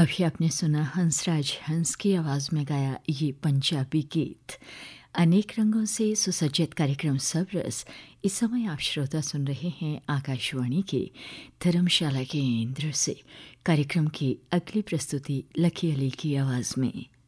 अभी आपने सुना हंसराज हंस की आवाज़ में गाया ये पंजाबी गीत। अनेक रंगों से सुसज्जित कार्यक्रम सबरस इस समय आप श्रोता सुन रहे हैं आकाशवाणी के धर्मशाला के केंद्र से। कार्यक्रम की अगली प्रस्तुति लकी अली की आवाज़ में।